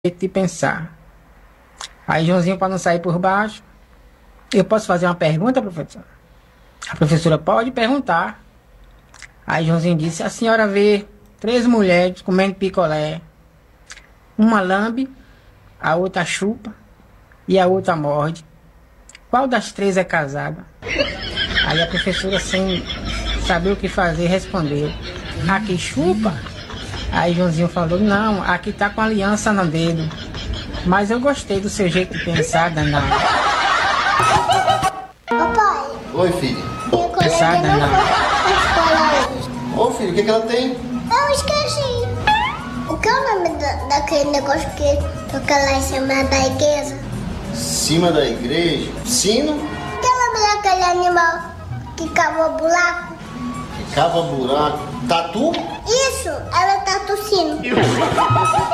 jeito de pensar. Aí Joãozinho, para não sair por baixo, eu posso fazer uma pergunta, professora? A professora pode perguntar. Aí Joãozinho disse: a senhora vê 3 mulheres comendo picolé. Uma lambe, a outra chupa e a outra morde. Qual das 3 é casada? Aí a professora, sem saber o que fazer, respondeu: a que chupa? Aí Joãozinho falou: não, aqui tá com aliança no dedo. Mas eu gostei do seu jeito de pensar, danado. Papai. Oi, filho. Minha colega Pensar, não danado. foi pra escola hoje. Ô, filho, o que ela tem? Eu esqueci. O que é o nome daquele negócio que toca lá em cima da igreja? Cima da igreja? Sino? O que é o nome daquele animal que cava o buraco? Que cava buraco. Tatu? Isso, ela tá tossindo.